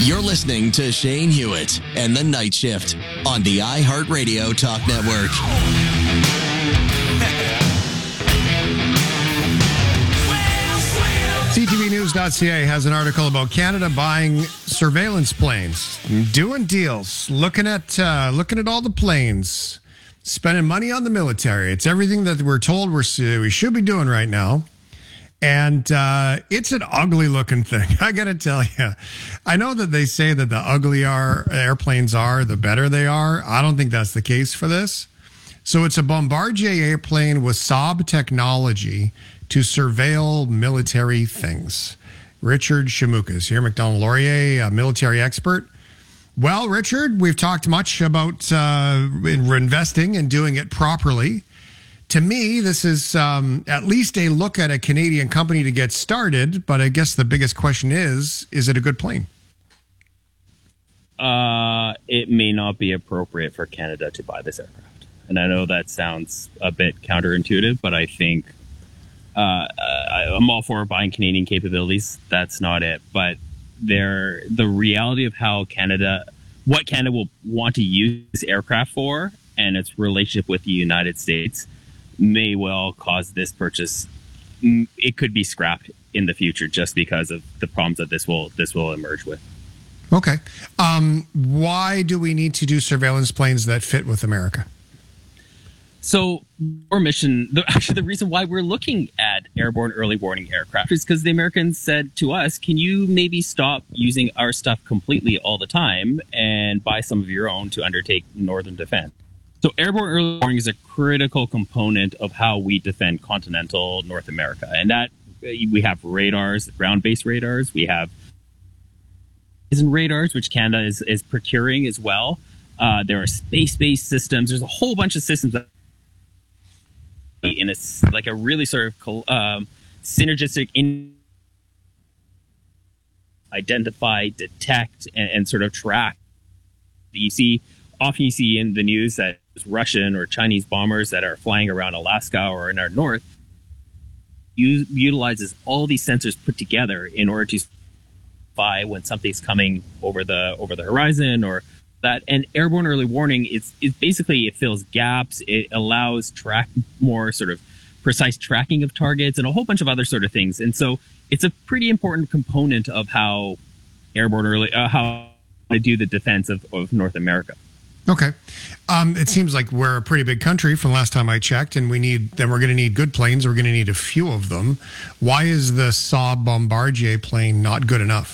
You're listening to Shane Hewitt and the Night Shift on the iHeartRadio Talk Network. CTVnews.ca has an article about Canada buying surveillance planes, doing deals, looking at all the planes, spending money on the military. It's everything that we're told we should be doing right now. And it's an ugly looking thing. I got to tell you, I know that they say that the uglier airplanes are, the better they are. I don't think that's the case for this. So it's a Bombardier airplane with Saab technology to surveil military things. Richard Shamukas here, Macdonald Laurier, a military expert. Well, Richard, we've talked much about investing and doing it properly. To me, this is at least a look at a Canadian company to get started. But I guess the biggest question is it a good plane? It may not be appropriate for Canada to buy this aircraft. And I know that sounds a bit counterintuitive, but I think I'm all for buying Canadian capabilities. That's not it. But the reality of how what Canada will want to use this aircraft for and its relationship with the United States may well cause this purchase. It could be scrapped in the future just because of the problems that this will emerge with. Okay. Why do we need to do surveillance planes that fit with America? So our mission, the reason why we're looking at airborne early warning aircraft is because the Americans said to us, can you maybe stop using our stuff completely all the time and buy some of your own to undertake northern defense? So airborne early warning is a critical component of how we defend continental North America. And that we have radars, ground-based radars. We have radars, which Canada is procuring as well. There are space-based systems. There's a whole bunch of systems that in a really sort of synergistic identify, detect, and sort of track. Often you see in the news that Russian or Chinese bombers that are flying around Alaska or in our north utilizes all these sensors put together in order to spy when something's coming over the horizon or that. And airborne early warning is basically, it fills gaps. It allows more sort of precise tracking of targets and a whole bunch of other sort of things. And so it's a pretty important component of how how to do the defense of North America. Okay. It seems like we're a pretty big country from last time I checked, and we're going to need good planes. We're going to need a few of them. Why is the Saab Bombardier plane not good enough?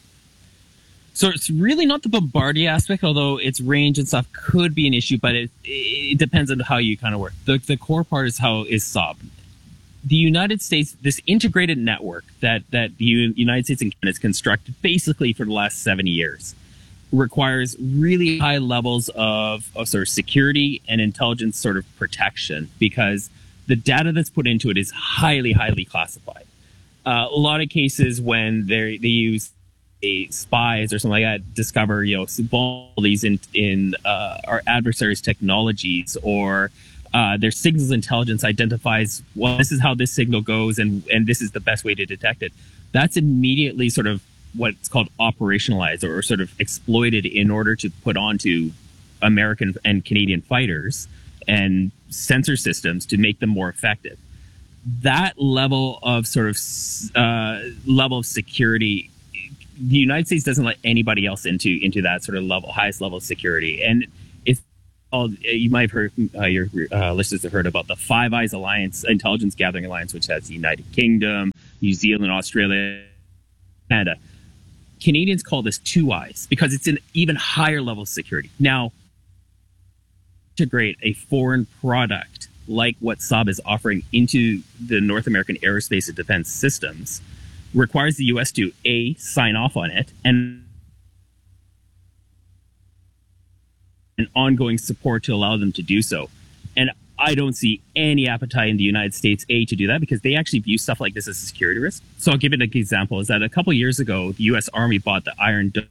So it's really not the Bombardier aspect, although its range and stuff could be an issue, but it depends on how you kind of work. The core part is Saab. The United States, this integrated network that the United States and Canada has constructed basically for the last 70 years, requires really high levels of sort of security and intelligence sort of protection because the data that's put into it is highly, highly classified. A lot of cases when they use spies or something like that discover vulnerabilities in our adversaries' technologies, or their signals intelligence identifies, well, this is how this signal goes and this is the best way to detect it. That's immediately sort of what's called operationalized or sort of exploited in order to put onto American and Canadian fighters and sensor systems to make them more effective. That level of level of security, the United States doesn't let anybody else into that sort of highest level of security. And it's called, you might have heard, your listeners have heard about the Five Eyes Alliance, intelligence gathering alliance, which has the United Kingdom, New Zealand, Australia, Canada. Canadians call this Two Eyes because it's an even higher level of security. Now, integrate a foreign product like what Saab is offering into the North American aerospace and defense systems requires the U.S. to sign off on it and an ongoing support to allow them to do so. And I don't see any appetite in the United States, to do that because they actually view stuff like this as a security risk. So I'll give it an example is that a couple of years ago, the U.S. Army bought the Iron Dome.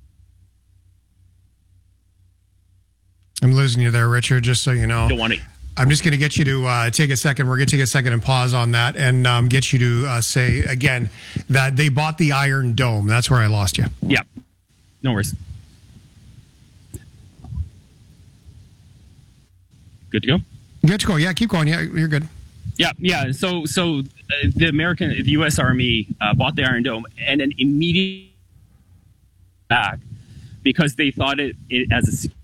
I'm losing you there, Richard, just so you know. Don't want to. I'm just going to get you to take a second. We're going to take a second and pause on that and get you to say again that they bought the Iron Dome. That's where I lost you. Yeah. No worries. Good to go? Good to go. Yeah, keep going. Yeah, you're good. Yeah. So the U.S. Army bought the Iron Dome and then immediately back because they thought it as a.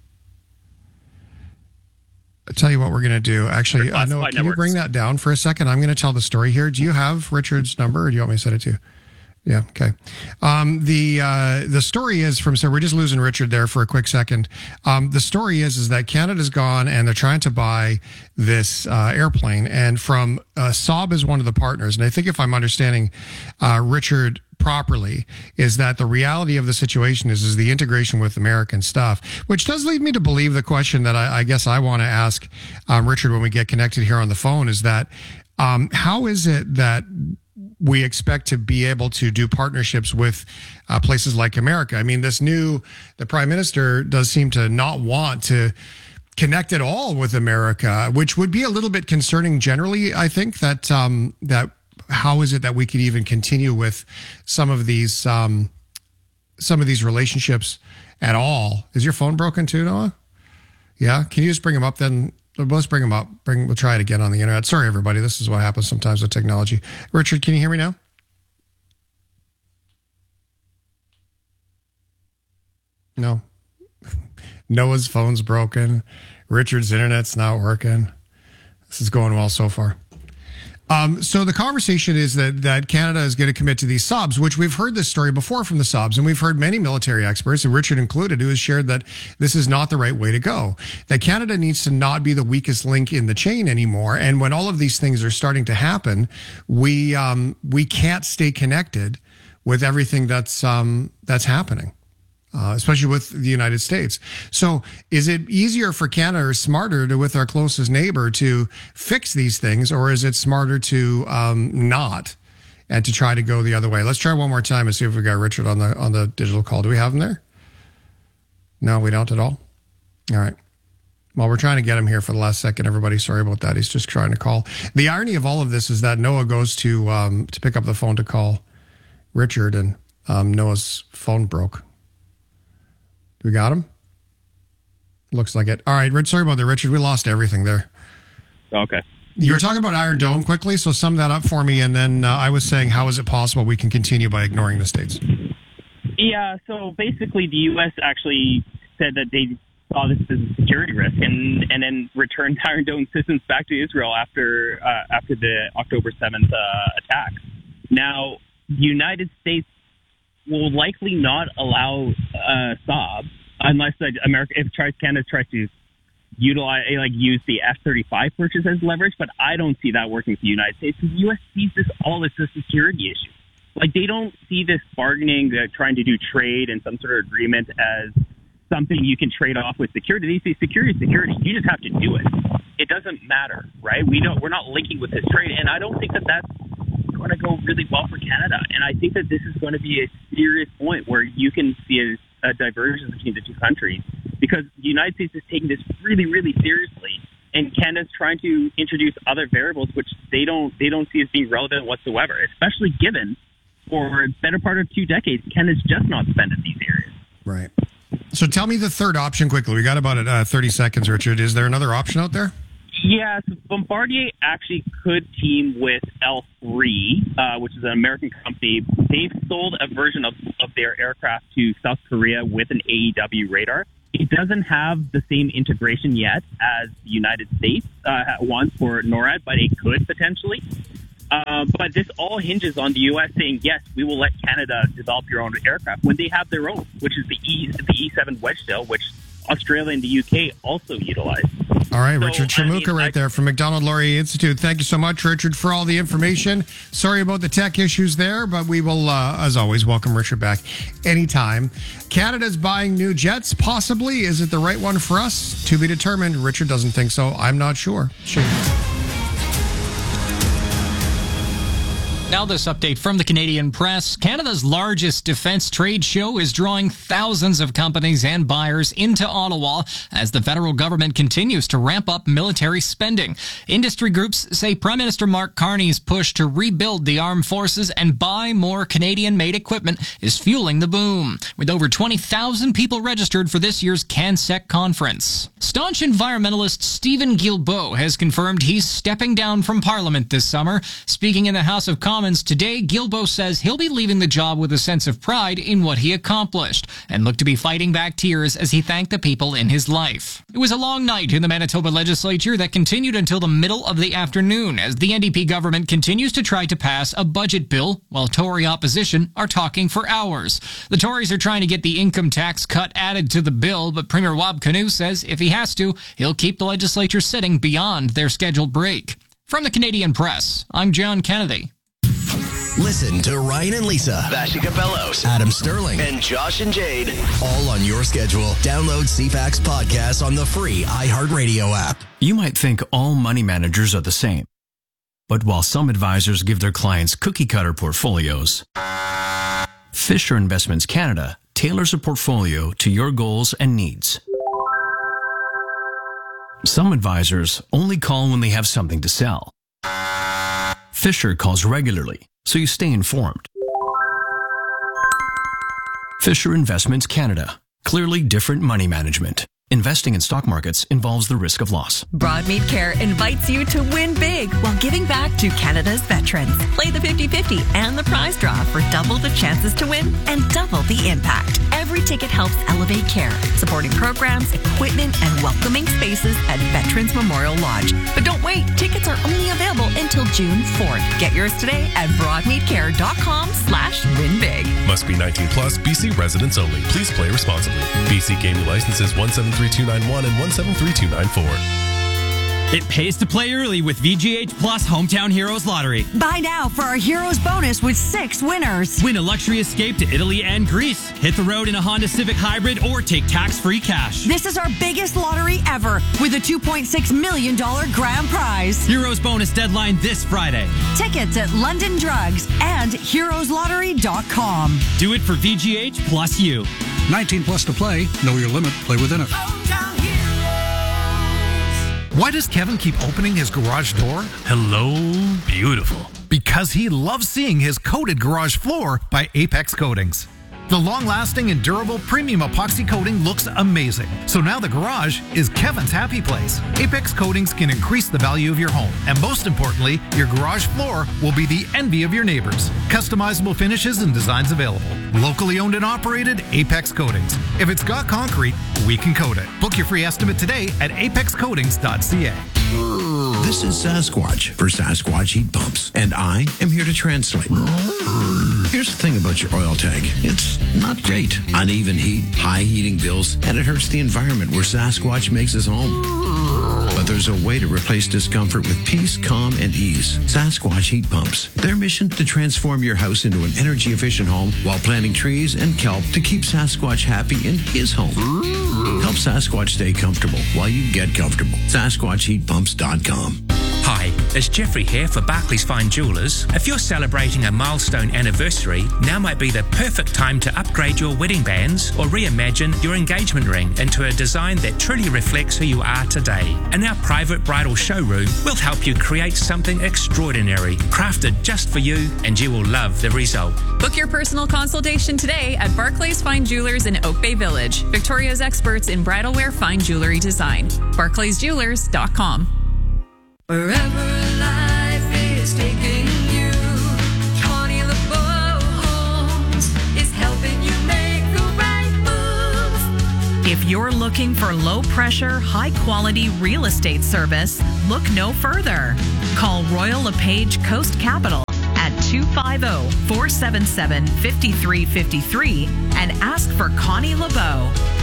I'll tell you what we're going to do. Actually, Noah, can you bring that down for a second? I'm going to tell the story here. Do you have Richard's number, or do you want me to send it to you? Yeah. Okay. The story is from, so we're just losing Richard there for a quick second. The story is that Canada's gone and they're trying to buy this airplane, and from Saab is one of the partners. And I think if I'm understanding Richard properly, is that the reality of the situation is the integration with American stuff, which does lead me to believe the question that I guess I want to ask Richard when we get connected here on the phone is that how is it that we expect to be able to do partnerships with places like America? I mean, the Prime Minister does seem to not want to connect at all with America, which would be a little bit concerning generally. I think that how is it that we could even continue with some of these relationships at all? Is your phone broken too, Noah? Yeah. Can you just bring them up then? Let's bring them up. We'll try it again on the internet. Sorry, everybody. This is what happens sometimes with technology. Richard, can you hear me now? No. Noah's phone's broken. Richard's internet's not working. This is going well so far. So the conversation is that Canada is going to commit to these Saabs, which we've heard this story before from the Saabs, and we've heard many military experts, and Richard included, who has shared that this is not the right way to go, that Canada needs to not be the weakest link in the chain anymore. And when all of these things are starting to happen, we can't stay connected with everything that's happening. Especially with the United States. So is it easier for Canada or smarter to, with our closest neighbor, to fix these things, or is it smarter to not and to try to go the other way? Let's try one more time and see if we got Richard on the digital call. Do we have him there? No, we don't at all. All right. Well, we're trying to get him here for the last second, everybody. Sorry about that. He's just trying to call. The irony of all of this is that Noah goes to pick up the phone to call Richard, and Noah's phone broke. We got him? Looks like it. All right, Rich, sorry about that, Richard. We lost everything there. Okay. You were talking about Iron Dome quickly, so sum that up for me, and then I was saying, how is it possible we can continue by ignoring the states? Yeah, so basically the U.S. actually said that they saw this as a security risk and then returned Iron Dome systems back to Israel after the October 7th attack. Now, the United States will likely not allow Saab unless Canada tries to use the F-35 purchase as leverage. But I don't see that working for the United States, because the U.S. sees this all as a security issue. Like, they don't see this bargaining, trying to do trade and some sort of agreement as something you can trade off with security. They say security is security. You just have to do it. It doesn't matter, right? We're not linking with this trade, and I don't think that that's going to go really well for Canada. And I think that this is going to be a serious point where you can see a divergence between the two countries, because the United States is taking this really, really seriously, and Canada's trying to introduce other variables which they don't see as being relevant whatsoever, especially given for a better part of 2 decades, Canada's just not spent in these areas. Right. So tell me the third option quickly. We got about 30 seconds, Richard. Is there another option out there? Yeah, so Bombardier actually could team with L3, which is an American company. They've sold a version of their aircraft to South Korea with an AEW radar. It doesn't have the same integration yet as the United States wants for NORAD, but it could potentially. But this all hinges on the U.S. saying, yes, we will let Canada develop your own aircraft when they have their own, which is the E7 Wedgetail, which Australia and the UK also utilize. All right, Richard Shamuka right there from Macdonald-Laurier Institute. Thank you so much, Richard, for all the information. Sorry about the tech issues there, but we will, as always, welcome Richard back anytime. Canada's buying new jets, possibly. Is it the right one for us? To be determined. Richard doesn't think so. I'm not sure. Shane. Now this update from the Canadian Press. Canada's largest defense trade show is drawing thousands of companies and buyers into Ottawa as the federal government continues to ramp up military spending. Industry groups say Prime Minister Mark Carney's push to rebuild the armed forces and buy more Canadian-made equipment is fueling the boom, with over 20,000 people registered for this year's CanSec conference. Staunch environmentalist Stephen Guilbeault has confirmed he's stepping down from Parliament this summer. Speaking in the House of Commons today, Guilbeault says he'll be leaving the job with a sense of pride in what he accomplished and look to be fighting back tears as he thanked the people in his life. It was a long night in the Manitoba legislature that continued until the middle of the afternoon as the NDP government continues to try to pass a budget bill while Tory opposition are talking for hours. The Tories are trying to get the income tax cut added to the bill, but Premier Wab Kinew says if he has to, he'll keep the legislature sitting beyond their scheduled break. From the Canadian Press, I'm John Kennedy. Listen to Ryan and Lisa, Vashi Capellos, Adam Sterling, and Josh and Jade, all on your schedule. Download CFAX podcasts on the free iHeartRadio app. You might think all money managers are the same. But while some advisors give their clients cookie-cutter portfolios, Fisher Investments Canada tailors a portfolio to your goals and needs. Some advisors only call when they have something to sell. Fisher calls regularly, so you stay informed. Fisher Investments Canada. Clearly different money management. Investing in stock markets involves the risk of loss. Broadmead Care invites you to win big while giving back to Canada's veterans. Play the 50-50 and the prize draw for double the chances to win and double the impact. Every ticket helps elevate care, supporting programs, equipment, and welcoming spaces at Veterans Memorial Lodge. But don't wait. Tickets are only available until June 4th. Get yours today at broadmeadcare.com/winbig. Must be 19 plus, BC residents only. Please play responsibly. BC Gaming Licenses 173291 and 173294. It pays to play early with VGH Plus Hometown Heroes Lottery. Buy now for our Heroes bonus with 6 winners. Win a luxury escape to Italy and Greece. Hit the road in a Honda Civic Hybrid or take tax-free cash. This is our biggest lottery ever with a $2.6 million grand prize. Heroes bonus deadline this Friday. Tickets at London Drugs and heroeslottery.com. Do it for VGH plus you. 19 plus to play. Know your limit. Play within it. Why does Kevin keep opening his garage door? Hello, beautiful. Because he loves seeing his coated garage floor by Apex Coatings. The long-lasting and durable premium epoxy coating looks amazing. So now the garage is Kevin's happy place. Apex Coatings can increase the value of your home. And most importantly, your garage floor will be the envy of your neighbors. Customizable finishes and designs available. Locally owned and operated, Apex Coatings. If it's got concrete, we can coat it. Book your free estimate today at apexcoatings.ca. This is Sasquatch for Sasquatch Heat Pumps, and I am here to translate. Here's the thing about your oil tank. It's not great. Uneven heat, high heating bills, and it hurts the environment where Sasquatch makes his home. But there's a way to replace discomfort with peace, calm, and ease. Sasquatch Heat Pumps. Their mission to transform your house into an energy-efficient home while planting trees and kelp to keep Sasquatch happy in his home. Help Sasquatch stay comfortable while you get comfortable. SasquatchHeatPumps.com. Hi, it's Jeffrey here for Barclays Fine Jewelers. If you're celebrating a milestone anniversary, now might be the perfect time to upgrade your wedding bands or reimagine your engagement ring into a design that truly reflects who you are today. In our private bridal showroom, we'll help you create something extraordinary, crafted just for you, and you will love the result. Book your personal consultation today at Barclays Fine Jewelers in Oak Bay Village, Victoria's experts in bridal wear fine jewelry design. BarclaysJewelers.com. Wherever life is taking you, Connie LeBeau Homes is helping you make the right move. If you're looking for low-pressure, high-quality real estate service, look no further. Call Royal LePage Coast Capital at 250-477-5353 and ask for Connie LeBeau.